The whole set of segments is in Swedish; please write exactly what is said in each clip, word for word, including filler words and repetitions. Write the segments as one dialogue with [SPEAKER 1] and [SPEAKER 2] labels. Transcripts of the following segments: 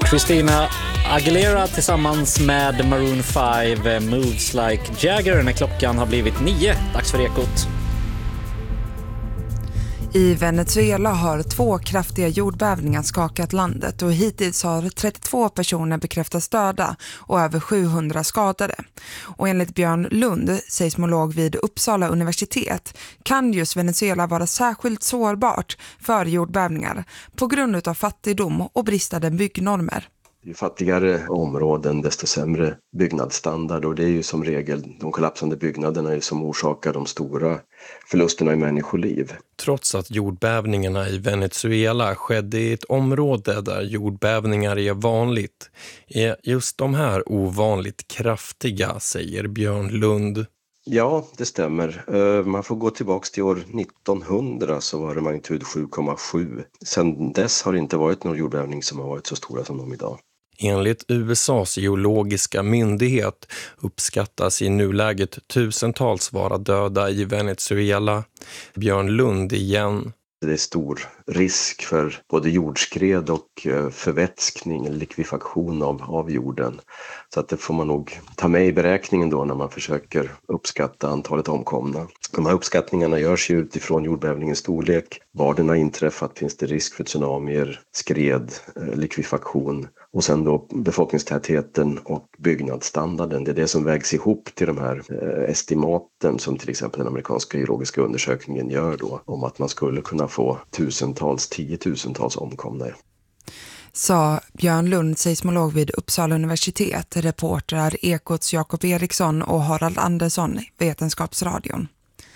[SPEAKER 1] Christina Aguilera tillsammans med Maroon fem, Moves Like Jagger, när klockan har blivit nio. Dags för Ekot.
[SPEAKER 2] I Venezuela har två kraftiga jordbävningar skakat landet och hittills har trettiotvå personer bekräftats döda och över sjuhundra skadade. Och enligt Björn Lund, seismolog vid Uppsala universitet, kan just Venezuela vara särskilt sårbart för jordbävningar på grund av fattigdom och bristande byggnormer.
[SPEAKER 3] Ju fattigare områden desto sämre byggnadsstandard, och det är ju som regel de kollapsande byggnaderna som orsakar de stora förlusterna i människoliv.
[SPEAKER 4] Trots att jordbävningarna i Venezuela skedde i ett område där jordbävningar är vanligt, är just de här ovanligt kraftiga, säger Björn Lund.
[SPEAKER 3] Ja, det stämmer. Man får gå tillbaka till år nittonhundra, så var det magnitud sju komma sju. Sedan dess har det inte varit någon jordbävning som har varit så stora som de idag.
[SPEAKER 4] Enligt U S A:s geologiska myndighet uppskattas i nuläget tusentals vara döda i Venezuela. Björn Lund igen.
[SPEAKER 3] Det är stor risk för både jordskred och förvätskning eller likvidation av, av jorden. Så att det får man nog ta med i beräkningen då när man försöker uppskatta antalet omkomna. De här uppskattningarna görs ju utifrån jordbävningens storlek. Var den har inträffat, finns det risk för tsunamier, skred, likvidation och sen då befolkningstätheten och byggnadsstandarden. Det är det som vägs ihop till de här estimaten som till exempel den amerikanska geologiska undersökningen gör då, om att man skulle kunna få tusentals, tiotusentals omkomna.
[SPEAKER 2] Sa Björn Lund, seismolog vid Uppsala universitet, reportrar Ekots Jakob Eriksson och Harald Andersson, Vetenskapsradion.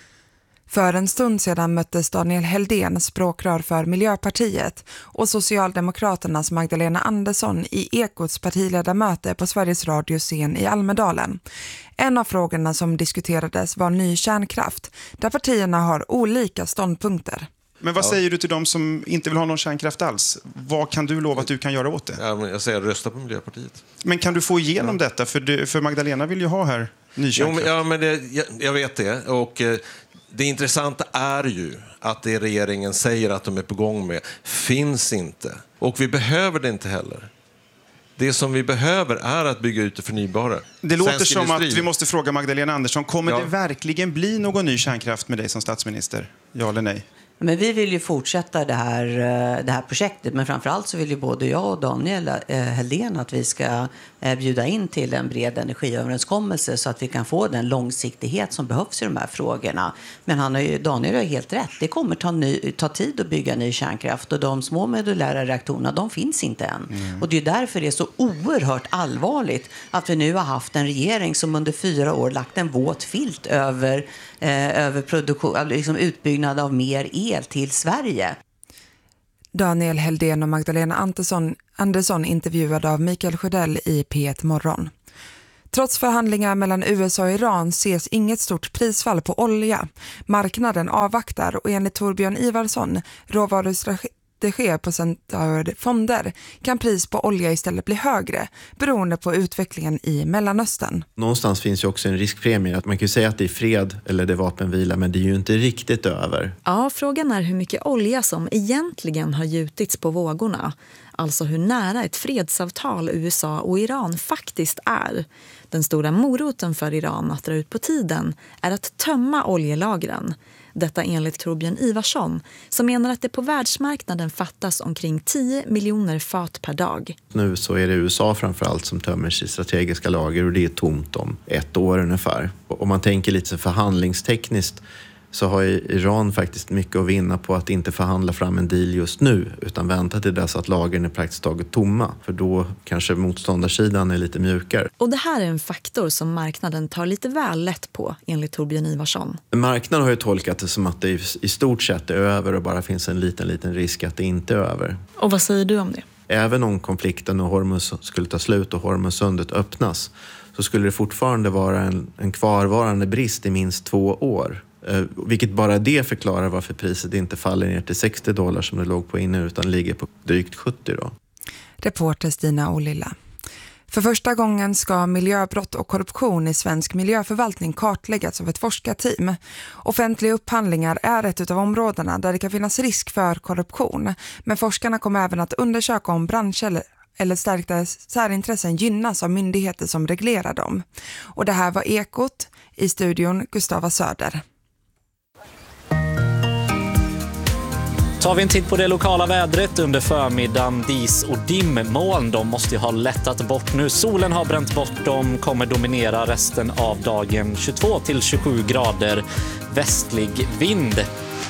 [SPEAKER 2] För en stund sedan möttes Daniel Heldén, språkrör för Miljöpartiet, och Socialdemokraternas Magdalena Andersson i Ekots partiledarmöte på Sveriges radioscen i Almedalen. En av frågorna som diskuterades var ny kärnkraft, där partierna har olika ståndpunkter.
[SPEAKER 5] Men vad säger du till dem som inte vill ha någon kärnkraft alls? Vad kan du lova att du kan göra åt det?
[SPEAKER 6] Ja, men jag säger rösta på Miljöpartiet.
[SPEAKER 5] Men kan du få igenom ja. detta? För, det, för Magdalena vill ju ha här ny kärnkraft.
[SPEAKER 6] Jo, ja, men det, jag, jag vet det. Och eh, det intressanta är ju att det regeringen säger att de är på gång med finns inte. Och vi behöver det inte heller. Det som vi behöver är att bygga ut det förnybara.
[SPEAKER 5] Det låter
[SPEAKER 6] Svensk
[SPEAKER 5] som
[SPEAKER 6] industri.
[SPEAKER 5] att vi måste fråga Magdalena Andersson, kommer ja. det verkligen bli någon ny kärnkraft med dig som statsminister? Ja eller nej?
[SPEAKER 7] Men vi vill ju fortsätta det här, det här projektet. Men framförallt så vill ju både jag och Daniel Heldén att vi ska bjuda in till en bred energiöverenskommelse så att vi kan få den långsiktighet som behövs i de här frågorna. Men han har ju, Daniel har helt rätt. Det kommer ta, ny, ta tid att bygga ny kärnkraft och de små modulära reaktorerna, de finns inte än. Mm. Och det är därför det är så oerhört allvarligt att vi nu har haft en regering som under fyra år lagt en våt filt över, eh, över produktion, liksom utbyggnad av mer el till Sverige.
[SPEAKER 2] Daniel Heldén och Magdalena Andersson, Andersson intervjuade av Mikael Sjödell i P ett Morgon. Trots förhandlingar mellan U S A och Iran ses inget stort prisfall på olja. Marknaden avvaktar och enligt Torbjörn Ivarsson, råvarustrateg på Centrala fonder, kan pris på olja istället bli högre beroende på utvecklingen i Mellanöstern.
[SPEAKER 8] Någonstans finns ju också en riskpremie. Att man kan ju säga att det är fred eller det är vapenvila, men det är ju inte riktigt över.
[SPEAKER 9] Ja, frågan är hur mycket olja som egentligen har gjutits på vågorna. Alltså hur nära ett fredsavtal U S A och Iran faktiskt är. Den stora moroten för Iran att dra ut på tiden är att tömma oljelagren. Detta enligt Torbjörn Ivarsson, som menar att det på världsmarknaden fattas omkring tio miljoner fat per dag.
[SPEAKER 8] Nu så är det U S A framförallt som tömmer sitt strategiska lager och det är tomt om ett år ungefär. Om man tänker lite förhandlingstekniskt så har Iran faktiskt mycket att vinna på att inte förhandla fram en deal just nu utan vänta till dess att lagren är praktiskt taget tomma. För då kanske motståndarsidan är lite mjukare.
[SPEAKER 9] Och det här är en faktor som marknaden tar lite väl lätt på enligt Torbjörn Ivarsson.
[SPEAKER 8] Marknaden har ju tolkat det som att det i stort sett är över och bara finns en liten, liten risk att det inte är över.
[SPEAKER 9] Och vad säger du om det?
[SPEAKER 8] Även om konflikten och Hormuz skulle ta slut och Hormuzsundet öppnas så skulle det fortfarande vara en, en kvarvarande brist i minst två år. Eh, vilket bara det förklarar varför priset inte faller ner till sextio dollar som det låg på innan utan ligger på drygt sjuttio då.
[SPEAKER 2] Reporter Stina Olilla. För första gången ska miljöbrott och korruption i svensk miljöförvaltning kartläggas av ett forskarteam. Offentliga upphandlingar är ett av områdena där det kan finnas risk för korruption. Men forskarna kommer även att undersöka om branscher eller stärkta särintressen gynnas av myndigheter som reglerar dem. Och det här var Ekot, i studion Gustava Söder.
[SPEAKER 1] Tar vi en titt på det lokala vädret under förmiddagen, dis och dimmoln. De måste ju ha lättat bort nu. Solen har bränt bort dem, kommer dominera resten av dagen. tjugotvå till tjugosju grader, västlig vind.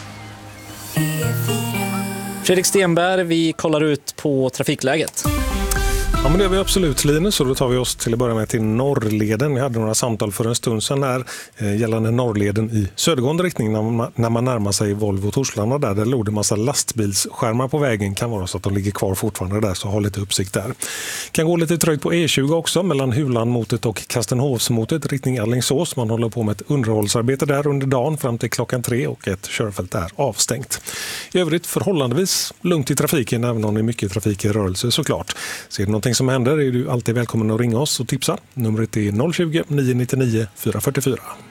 [SPEAKER 1] Fredrik Stenberg, vi kollar ut på trafikläget.
[SPEAKER 10] Ja, men det gör vi absolut, Linus, så då tar vi oss till att börja med till Norrleden. Vi hade några samtal för en stund sedan här eh, gällande Norrleden i södergående riktning när man, när man närmar sig Volvo Torslanda där. Där låg det en massa lastbilsskärmar på vägen. Kan vara så att de ligger kvar fortfarande där, så ha lite uppsikt där. Kan gå lite trögt på E tjugo också mellan Hulanmotet och Kastenhovsmotet riktning Alingsås. Man håller på med ett underhållsarbete där under dagen fram till klockan tre och ett körfält är avstängt. I övrigt förhållandevis lugnt i trafiken, även om det är mycket trafik i rörelse såklart. Ser du någonting som händer är du alltid välkommen att ringa oss och tipsa. Numret är noll tjugo, nio nio nio, fyra fyra fyra.